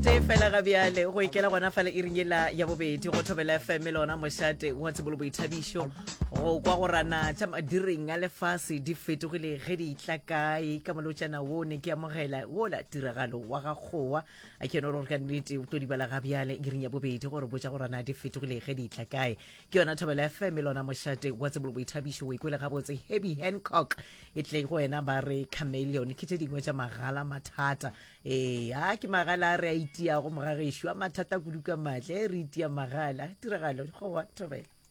mošate fela ga bjale go ikela gona fela e ringela ya bobedi go thobela fm le ona mošate wa tsebolo boithabišo go kwa go rana tša madireng a lefase di fetogile ge di tla kae ka molotšana wo ne ke amogela wola tiragalo wa ga kgowa a kene gore ka nnete o tlo di bala ga bjale e ring ya bobedi gore botša go rana di fetogile ge di tla kae ke yona thobela fm le ona mošate wa tsebolo boithabišo o ikwele gabotse Herbie Hancock e tle go wena ba re chameleon ke tše dingwe tša magala mathata ya ke magala re a itiago mogagešo a mathata kudu ka matle re itia magala tiragalo go wa thobela